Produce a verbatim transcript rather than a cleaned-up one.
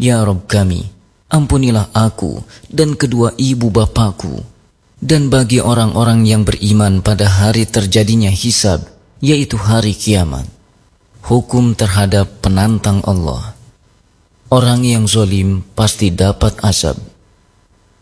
Ya Rabb kami, ampunilah aku dan kedua ibu bapakku. Dan bagi orang-orang yang beriman pada hari terjadinya hisab, yaitu hari kiamat, hukum terhadap penantang Allah. Orang yang zalim pasti dapat azab.